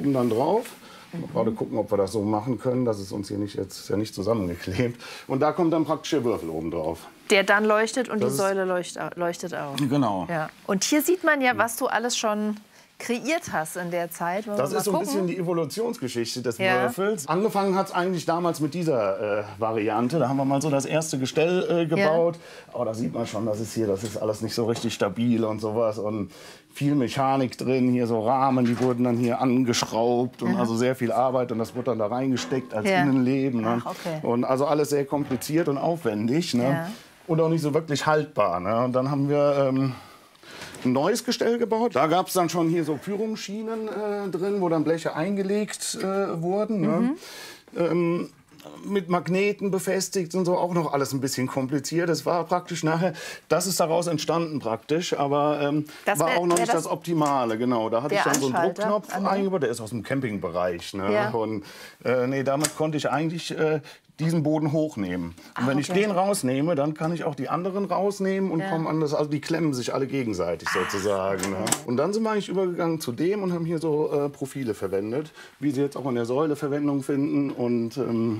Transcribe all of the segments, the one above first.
oben dann drauf. Gerade gucken, ob wir das so machen können, dass es uns hier nicht jetzt ja nicht zusammengeklebt. Und da kommt dann praktisch der Würfel oben drauf. Der dann leuchtet und die Säule leuchtet auch. Genau. Ja. Und hier sieht man ja, was du alles schon kreiert hast in der Zeit. Das ist so ein bisschen die Evolutionsgeschichte des Würfels. Angefangen hat es eigentlich damals mit dieser Variante. Da haben wir mal so das erste Gestell gebaut. Aber da sieht man schon, das ist alles nicht so richtig stabil und sowas. Und viel Mechanik drin, hier so Rahmen, die wurden dann hier angeschraubt. Und also sehr viel Arbeit. Und das wurde dann da reingesteckt als Innenleben. Ne? Ach, okay. Und also alles sehr kompliziert und aufwendig. Ne? Und auch nicht so wirklich haltbar. Ne? Und dann haben wir ein neues Gestell gebaut. Da gab es dann schon hier so Führungsschienen drin, wo dann Bleche eingelegt wurden. Ne? Mit Magneten befestigt und so, auch noch alles ein bisschen kompliziert. Das war praktisch nachher, das ist daraus entstanden praktisch, aber war auch noch nicht das Optimale. Genau, da hatte ich dann so einen Druckknopf eingebaut, der ist aus dem Campingbereich. Ne? Und nee, damit konnte ich eigentlich diesen Boden hochnehmen. Und wenn ich den rausnehme, dann kann ich auch die anderen rausnehmen und kommen an das, also die klemmen sich alle gegenseitig sozusagen. Ne? Und dann sind wir eigentlich übergegangen zu dem und haben hier so Profile verwendet, wie sie jetzt auch in der Säule Verwendung finden. Und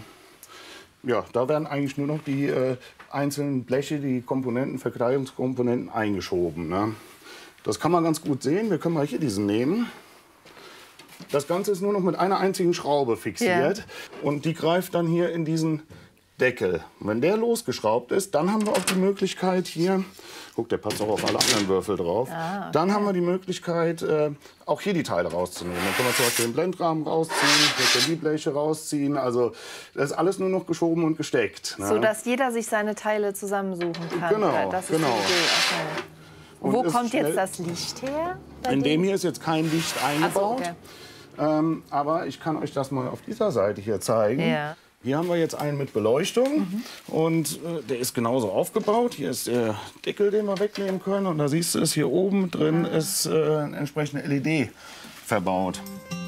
ja, da werden eigentlich nur noch die einzelnen Bleche, die Komponenten, Verkleidungskomponenten eingeschoben. Ne? Das kann man ganz gut sehen. Wir können mal hier diesen nehmen. Das Ganze ist nur noch mit einer einzigen Schraube fixiert. Und die greift dann hier in diesen Deckel. Und wenn der losgeschraubt ist, dann haben wir auch die Möglichkeit hier, guck, der passt auch auf alle anderen Würfel drauf, dann haben wir die Möglichkeit, auch hier die Teile rauszunehmen. Dann können wir zum Beispiel den Blendrahmen rausziehen, die Bleche rausziehen. Also das ist alles nur noch geschoben und gesteckt. Ne? So dass jeder sich seine Teile zusammensuchen kann. Genau, das ist die Idee. Okay. Und wo kommt jetzt das Licht her? In dem hier ist jetzt kein Licht eingebaut. Ach so, okay. Aber ich kann euch das mal auf dieser Seite hier zeigen. Ja. Hier haben wir jetzt einen mit Beleuchtung und der ist genauso aufgebaut. Hier ist der Deckel, den wir wegnehmen können. Und da siehst du es, hier oben drin ist eine entsprechende LED verbaut.